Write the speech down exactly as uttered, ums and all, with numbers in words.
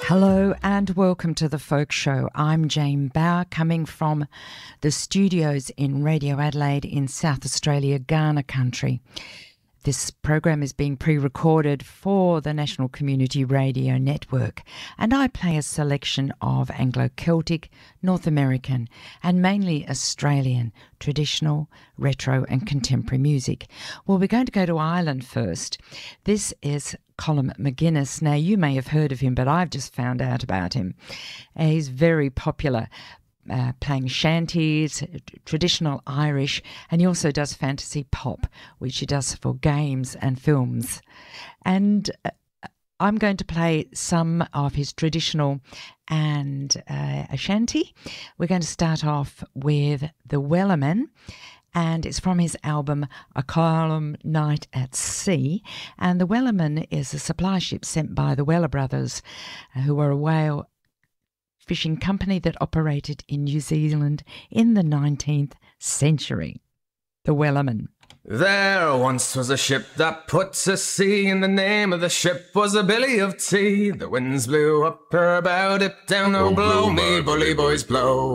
Hello and welcome to The Folk Show. I'm Jane Bauer, coming from the studios in Radio Adelaide in South Australia, Kaurna country. This program is being pre-recorded for the National Community Radio Network, and I play a selection of Anglo-Celtic, North American and mainly Australian traditional, retro and contemporary music. Well, we're going to go to Ireland first. This is Colm McGuinness. Now, you may have heard of him, but I've just found out about him. Uh, he's very popular. Uh, playing shanties, traditional Irish, and he also does fantasy pop, which he does for games and films. And uh, I'm going to play some of his traditional and uh, a shanty. We're going to start off with The Wellerman, and it's from his album A Calm Night at Sea. And The Wellerman is a supply ship sent by the Weller brothers, uh, who were a whale fishing company that operated in New Zealand in the nineteenth century. The Wellerman. There once was a ship that put to sea, and the name of the ship was a Billy of Tea. The winds blew up her bow, dip down, oh blow me, bully boys blow.